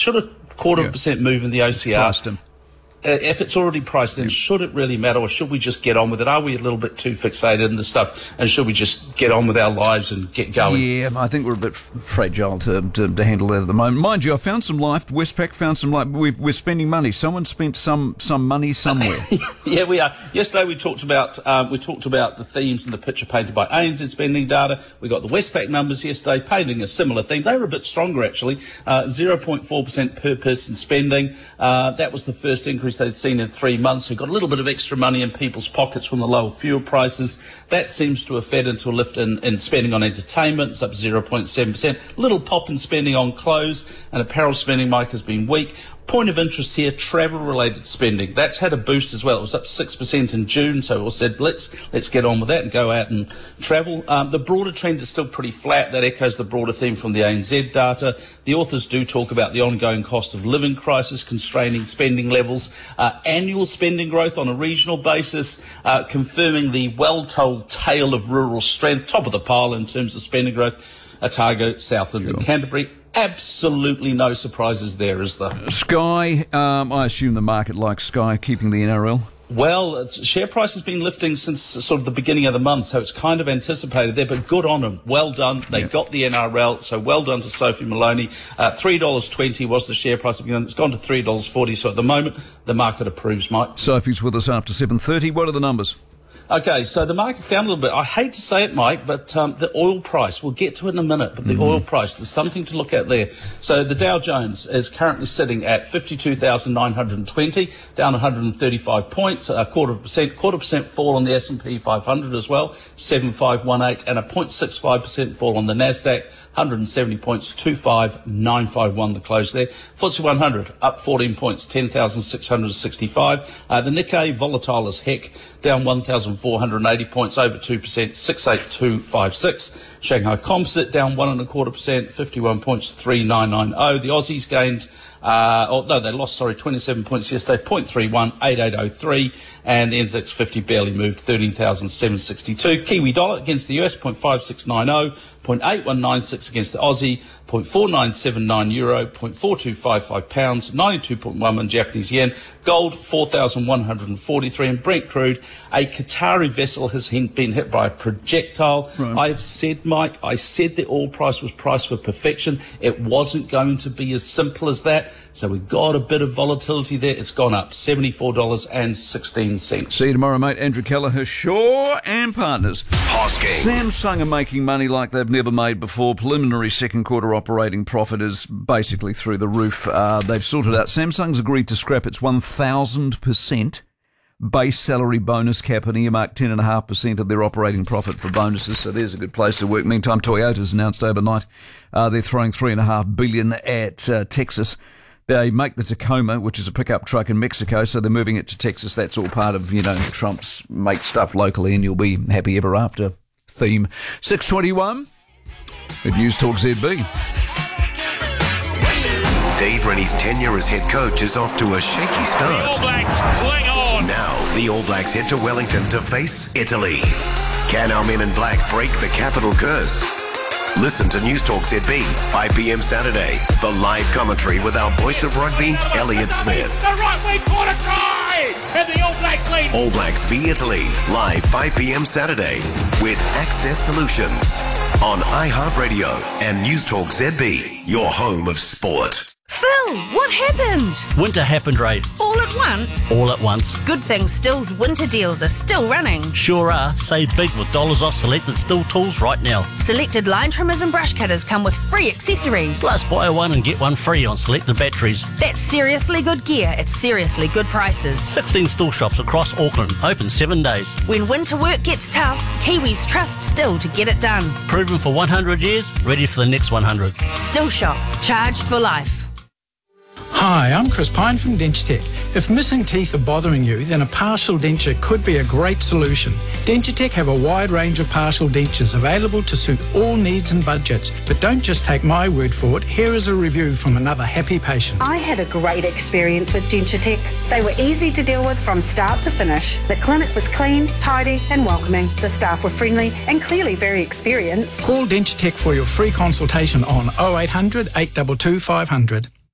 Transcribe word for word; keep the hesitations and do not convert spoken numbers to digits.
should a quarter Yeah. of a percent move in the O C R, Priced him. uh, if it's already priced in, should it really matter, or should we just get on with it? Are we a little bit too fixated in the stuff, and should we just get on with our lives and get going? Yeah, I think we're a bit f- fragile to, to to handle that at the moment. Mind you, I found some life. Westpac found some life. We've, we're spending money. Someone spent some some money somewhere. Yeah, we are. Yesterday we talked about um, we talked about the themes and the picture painted by A N Z spending data. We got the Westpac numbers yesterday painting a similar theme. They were a bit stronger actually, uh, zero point four percent per person spending. Uh, that was the first increase they'd seen in three months. We got a little bit of extra money in people's pockets from the lower fuel prices. That seems to have fed into a lift in, in spending on entertainment. It's up zero point seven percent. Little pop in spending on clothes, and apparel spending, Mike, has been weak. Point of interest here, travel-related spending. That's had a boost as well. It was up six percent in June, so we said, let's let's get on with that and go out and travel. Um, the broader trend is still pretty flat. That echoes the broader theme from the A N Z data. The authors do talk about the ongoing cost of living crisis constraining spending levels, uh, annual spending growth on a regional basis, uh, confirming the well-told tale of rural strength, top of the pile in terms of spending growth, Otago, Southland and Canterbury. Absolutely no surprises there, is there? Sky, um, I assume the market likes Sky, keeping the N R L. Well, it's- share price has been lifting since sort of the beginning of the month, so it's kind of anticipated there, but good on them. Well done. They Yeah. got the N R L, so well done to Sophie Maloney. Uh, three dollars twenty was the share price. It's gone to three dollars forty, so at the moment, the market approves, Mike. Sophie's with us after seven thirty. What are the numbers? Okay, so the market's down a little bit. I hate to say it, Mike, but um, the oil price, we'll get to it in a minute, but the oil price, there's something to look at there. So the Dow Jones is currently sitting at fifty-two thousand nine hundred twenty, down one hundred thirty-five points, a quarter of a percent, quarter percent fall on the S and P five hundred as well, seven five one eight, and a zero point six five percent fall on the Nasdaq, one hundred seventy points, two five nine five one the close there. F T S E one hundred up fourteen points, ten thousand six hundred sixty-five. Uh, the Nikkei, volatile as heck, down one thousand four hundred eighty points, over two percent, six eight two five six. Shanghai Composite down one and a quarter percent, fifty-one points, three nine nine zero. The Aussies gained, uh, oh no, they lost, sorry, twenty-seven points yesterday, zero point three one, eight eight zero three, and the N Z X fifty barely moved, thirteen thousand seven hundred sixty-two. Kiwi dollar against the U S, zero point five six nine zero, zero point eight one nine six against the Aussie, zero point four nine seven nine euro, zero point four two five five pounds, ninety-two point one one Japanese yen, gold four thousand one hundred forty-three, and Brent crude, a Qatari vessel has been hit by a projectile. Right. I've said, Mike, I said the oil price was priced for perfection. It wasn't going to be as simple as that. So we got a bit of volatility there. It's gone up, seventy-four dollars and sixteen cents. See you tomorrow, mate. Andrew Kelleher, Shaw and Partners. Hosking. Samsung are making money like they've never made before. Preliminary second quarter operating profit is basically through the roof. Uh, they've sorted out. Samsung's agreed to scrap its one thousand percent base salary bonus cap and earmark ten point five percent of their operating profit for bonuses. So there's a good place to work. Meantime, Toyota's announced overnight uh, they're throwing three point five billion dollars at uh, Texas. They make the Tacoma, which is a pickup truck in Mexico, so they're moving it to Texas. That's all part of, you know, Trump's make stuff locally and you'll be happy ever after theme. six twenty-one at News Talk Z B. Dave Rennie's tenure as head coach is off to a shaky start. All Blacks cling on. Now, the All Blacks head to Wellington to face Italy. Can our men in black break the capital curse? Listen to News Talk Z B, five p.m. Saturday. The live commentary with our voice of rugby, Elliot Smith. The right wing corner try, and the All Blacks lead. All Blacks v Italy, live five p.m. Saturday with Access Solutions on iHeartRadio and News Talk Z B, your home of sport. Phil, what happened? Winter happened, Ray. All at once? All at once. Good thing Still's winter deals are still running. Sure are. Save big with dollars off selected Still tools right now. Selected line trimmers and brush cutters come with free accessories. Plus, buy one and get one free on selected batteries. That's seriously good gear at seriously good prices. sixteen Still shops across Auckland. Open seven days. When winter work gets tough, Kiwis trust Still to get it done. Proven for one hundred years, ready for the next one hundred. Still Shop, charged for life. Hi, I'm Chris Pine from Dentitech. If missing teeth are bothering you, then a partial denture could be a great solution. Dentitech have a wide range of partial dentures available to suit all needs and budgets. But don't just take my word for it. Here is a review from another happy patient. I had a great experience with Dentitech. They were easy to deal with from start to finish. The clinic was clean, tidy and welcoming. The staff were friendly and clearly very experienced. Call Dentitech for your free consultation on oh eight hundred, eight two two, five hundred.